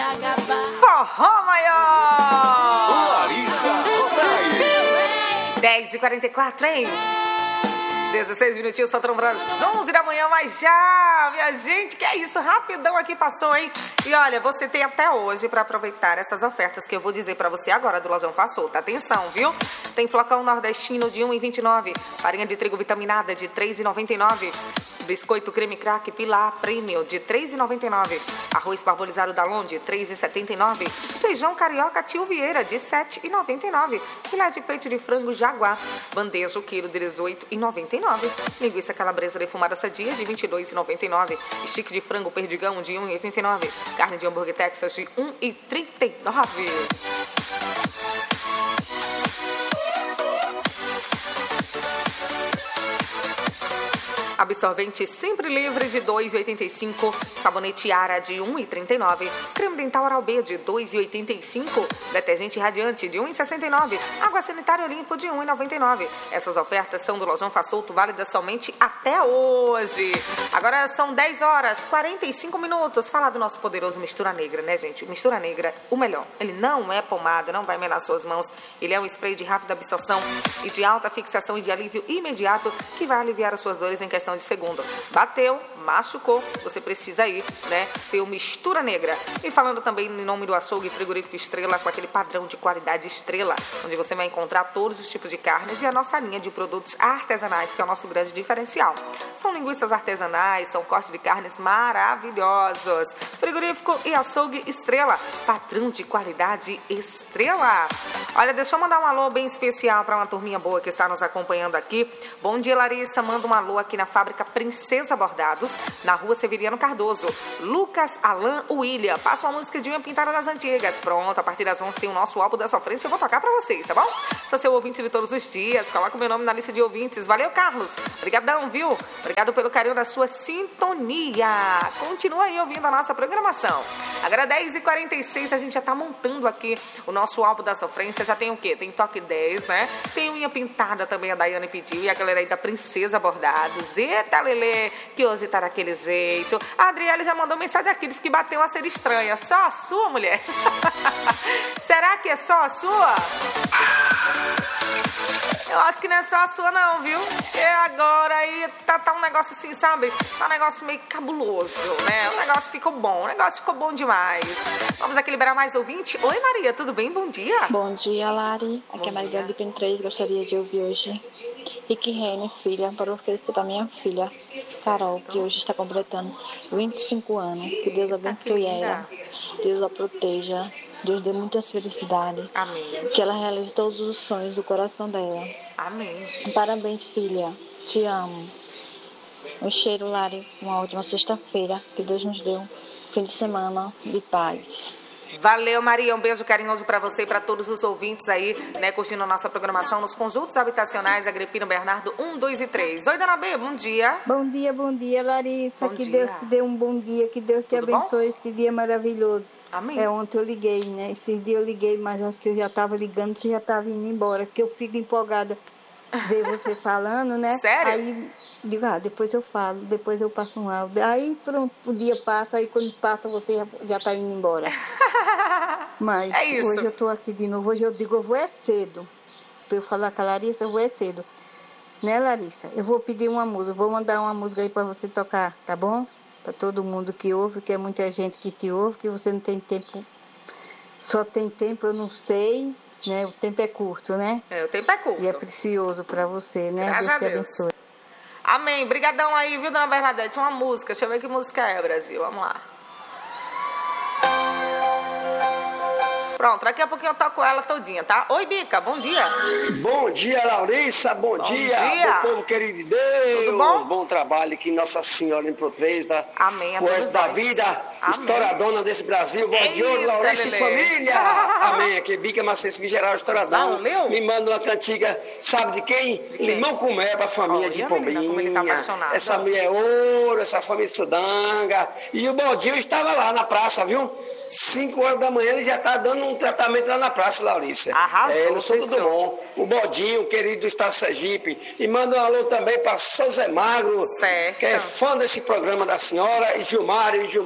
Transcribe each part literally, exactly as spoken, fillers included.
Forró Maior! Larissa Rodaí. dez e quarenta e quatro, hein? dezesseis minutinhos, faltam para as onze da manhã, mas já, minha gente, que é isso, rapidão aqui passou, hein? E olha, você tem até hoje para aproveitar essas ofertas que eu vou dizer para você agora do Lojão Façouta. Atenção, viu? Tem flocão nordestino de um real e vinte e nove centavos, farinha de trigo vitaminada de três reais e noventa e nove centavos, biscoito creme crack Pilar Premium de três reais e noventa e nove centavos, arroz parbolizado Dalon de três reais e setenta e nove centavos, feijão carioca Tio Vieira de sete reais e noventa e nove centavos, filé de peito de frango Jaguar, bandeja o quilo de dezoito reais e noventa e nove centavos, linguiça calabresa defumada sadia de vinte e dois reais e noventa e nove centavos, stick de frango perdigão de um real e oitenta e nove centavos, carne de hambúrguer Texas de um real e trinta e nove centavos. Absorvente Sempre Livre de dois reais e oitenta e cinco centavos, sabonete Ara de um real e trinta e nove centavos, creme dental Oral B de dois reais e oitenta e cinco centavos, detergente Radiante de um real e sessenta e nove centavos, água sanitária Olimpo de um real e noventa e nove centavos. Essas ofertas são do Lojão Façouto, válidas somente até hoje. Agora são dez horas e quarenta e cinco minutos. Falar do nosso poderoso Mistura Negra, né, gente? O Mistura Negra, o melhor. Ele não é pomada, não vai melar suas mãos. Ele é um spray de rápida absorção e de alta fixação e de alívio imediato que vai aliviar as suas dores em questão de segundo. Bateu, machucou, você precisa ir, né, ter o Mistura Negra. E falando também em nome do açougue frigorífico Estrela, com aquele padrão de qualidade Estrela, onde você vai encontrar todos os tipos de carnes e a nossa linha de produtos artesanais, que é o nosso grande diferencial. São linguiças artesanais, são cortes de carnes maravilhosos. Frigorífico e açougue Estrela, padrão de qualidade Estrela. Olha, deixa eu mandar um alô bem especial para uma turminha boa que está nos acompanhando aqui. Bom dia, Larissa. Manda um alô aqui na fábrica Princesa Bordados, na rua Severiano Cardoso. Lucas, Alan, William. Passa uma música de Unha Pintada das Antigas. Pronto, a partir das onze tem o nosso álbum da sofrência. Eu vou tocar pra vocês, tá bom? Sou seu ouvinte de todos os dias. Coloca o meu nome na lista de ouvintes. Valeu, Carlos. Obrigadão, viu? Obrigado pelo carinho da sua sintonia. Continua aí ouvindo a nossa programação. Agora dez e quarenta e seis, a gente já tá montando aqui o nosso álbum da sofrência. Já tem o quê? Tem toque dez, né? Tem Unha Pintada também, a Daiane pediu. E a galera aí da Princesa Bordados. Eita, Lelê, que hoje tá daquele jeito. A Adriele já mandou mensagem aqui, disse que bateu uma ser estranha. Só a sua, mulher? Será que é só a sua? Eu acho que não é só a sua não, viu? E agora aí tá, tá um negócio assim, sabe? Tá um negócio meio cabuloso, né? O negócio ficou bom, o negócio ficou bom demais. Vamos aqui liberar mais ouvinte. Oi, Maria, tudo bem? Bom dia. Bom dia, Lari. Aqui é Maria de Pen três, gostaria de ouvir hoje Rick Rene, filha, para oferecer para minha filha, Carol, que hoje está completando vinte e cinco anos. Que Deus abençoe ela, Deus a proteja, Deus dê muitas felicidades. Amém. Que ela realize todos os sonhos do coração dela. Amém. Parabéns, filha. Te amo. Um cheiro, Lari. Uma ótima sexta-feira. Que Deus nos dê um fim de semana de paz. Valeu, Maria. Um beijo carinhoso para você e para todos os ouvintes aí, né, curtindo a nossa programação nos conjuntos habitacionais Agripino Bernardo um, dois e três. Oi, Dona B, bom dia. Bom dia, bom dia, Larissa. Bom que dia. Deus te dê um bom dia, que Deus te Tudo abençoe bom? esse dia maravilhoso. Amém. É, ontem eu liguei, né? Esse dia eu liguei, mas acho que eu já estava ligando, você já estava indo embora, porque eu fico empolgada ver você falando, né? Sério? Aí digo, ah, depois eu falo, depois eu passo um áudio. Aí pronto, o dia passa, aí quando passa você já, já tá indo embora. Mas É isso. hoje eu tô aqui de novo, hoje eu digo, eu vou é cedo. Pra eu falar com a Larissa, eu vou é cedo. Né, Larissa? Eu vou pedir uma música, vou mandar uma música aí pra você tocar, tá bom? Pra todo mundo que ouve, que é muita gente que te ouve, que você não tem tempo, só tem tempo, eu não sei, né? O tempo é curto, né? É, o tempo é curto. E é precioso pra você, né? Graças Deus a te Deus. abençoe. Amém. Brigadão aí, viu, Dona Bernadette? Uma música. Deixa eu ver que música é, Brasil. Vamos lá. Pronto, daqui a pouquinho eu toco ela todinha, tá? Oi, Bica, bom dia. Bom dia, Larissa, bom, Bom dia, dia. meu povo querido de Deus. Tudo bom? Bom trabalho aqui, Nossa Senhora Imperatriz, Amém, a poeta todos da nós. vida, Amém. estouradona desse Brasil, voz de ouro, Eita, Larissa e Lelê. família. Amém, aqui, Bica Macência Geral Estouradão. Valeu. Me manda uma cantiga, sabe de quem? quem? Limão com mel pra família Olha, de menina, como ele tá Pombinha. apaixonado. Essa mulher é ouro, essa família Sudanga. E o Baldinho estava lá na praça, viu? Cinco horas da manhã ele já tá dando um tratamento lá na praça, Larissa. Arrasou, é, no Sou fechou. Tudo Bom. O Bodinho, querido do Estado Sergipe. E manda um alô também para Souza Magro, Certo. que é fã desse programa da senhora, e Gilmar e Gilmar,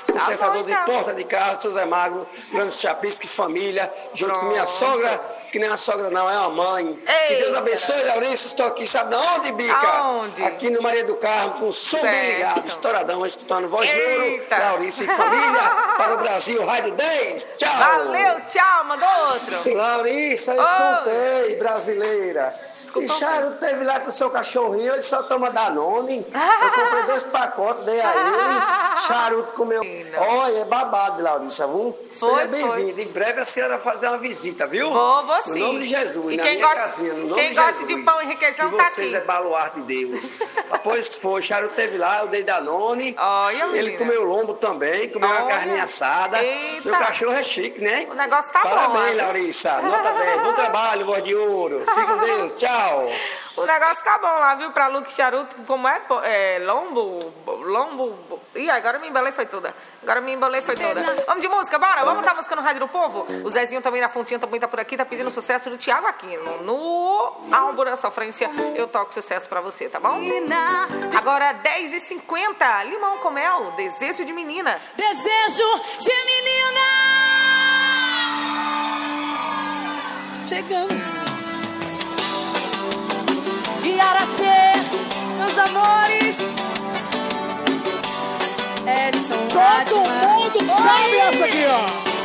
consertador bom, de então. porta de casa, seu Zé Magno, grande chapisco, família, junto Pronto. com minha sogra, que nem a sogra não, é uma mãe. Eita. Que Deus abençoe, Laurice, estou aqui, sabe de onde, Bica? Aonde? Aqui no Maria do Carmo, com o som Certo. bem ligado, estouradão, escutando voz de ouro, Eita. Laurice e família, para o Brasil, Rádio dez, tchau! Valeu, tchau, mandou outro. Laurice, eu Ô. escutei, brasileira. E Escutou Charuto teve lá com o seu cachorrinho, ele só toma Danone. Eu comprei dois pacotes, dei a ele. Charuto comeu. Olha, é babado, Lauriça, viu? Foi, Seja bem-vindo. Em breve a senhora vai fazer uma visita, viu? Vou, vou sim. No nome de Jesus, E na quem minha gosta- casinha, no nome quem de gosta Jesus. de pão e requeijão que tá vocês aqui. é baluarte de Deus. Depois foi, Charuto teve lá, eu dei Danone. Olha, ele menina. comeu lombo também, comeu uma Olha. carninha assada. Eita. Seu cachorro é chique, né? O negócio tá bom, Parabéns, olha. Lauriça. Nota dez. Bom trabalho, voz de ouro. Fique com Deus. Tchau. O negócio tá bom lá, viu? Pra Luke Charuto, como é? pô, é lombo, lombo... Ih, agora me embalei foi toda. Agora me embalei foi toda. Vamos de música, bora? Vamos botar música no Rádio do Povo? O Zezinho também na Fontinha também tá por aqui, tá pedindo sucesso do Thiago Aquino. No álbum da Sofrência, eu toco sucesso pra você, tá bom? Agora, dez e cinquenta, Limão com Mel, Desejo de Menina. Desejo de menina. Chegamos. E Aratie, meus amores.